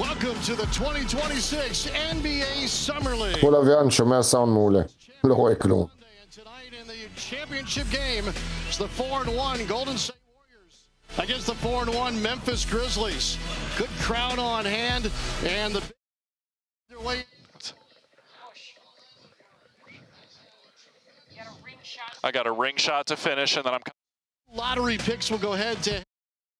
Welcome to the 2026 NBA Summer League. פה לוויין שומע סאונד מעולה, לא רואה כלום. Tonight in the championship game, it's the 4-1 Golden State Warriors against the 4-1 Memphis Grizzlies. Good crowd on hand, and the I got a ring shot to finish, and then I'm lottery picks will go head to